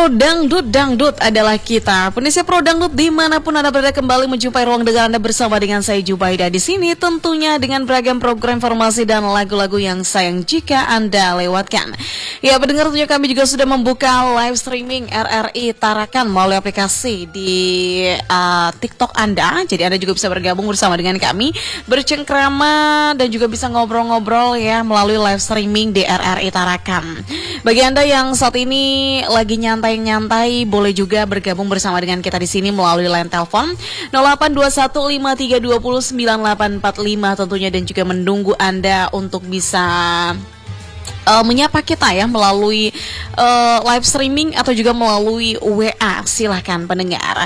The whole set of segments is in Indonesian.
Pro Dangdut adalah kita. Pemirsa Pro Dangdut dimanapun Anda berada, kembali menjumpai ruang dengar Anda bersama dengan saya Jubaida di sini, tentunya dengan beragam program informasi dan lagu-lagu yang sayang jika Anda lewatkan. Ya, pendengar, tentunya kami juga sudah membuka live streaming RRI Tarakan melalui aplikasi di TikTok Anda. Jadi Anda juga bisa bergabung bersama dengan kami, bercengkrama dan juga bisa ngobrol-ngobrol ya melalui live streaming di RRI Tarakan. Bagi Anda yang saat ini lagi nyantai-nyantai, boleh juga bergabung bersama dengan kita di sini melalui line telepon 082153209845 tentunya, dan juga menunggu Anda untuk bisa menyapa kita ya melalui live streaming atau juga melalui WA. Silahkan pendengar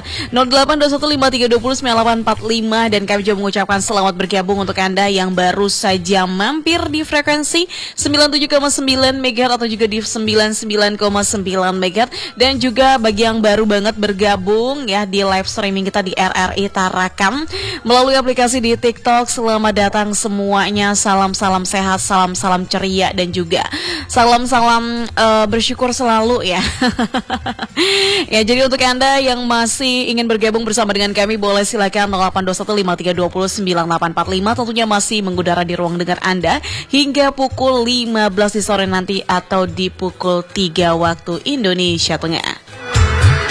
082153209845, dan kami juga mengucapkan selamat bergabung untuk Anda yang baru saja mampir di frekuensi 97,9 MHz atau juga di 99,9 MHz, dan juga bagi yang baru banget bergabung ya di live streaming kita di RRI Tarakan melalui aplikasi di TikTok. Selamat datang semuanya, salam-salam sehat, salam-salam ceria, dan juga salam-salam bersyukur selalu ya. Ya, jadi untuk Anda yang masih ingin bergabung bersama dengan kami, boleh silakan 082153209845, tentunya masih mengudara di ruang dengar Anda hingga pukul 15 di sore nanti atau di pukul 3 waktu Indonesia Tengah.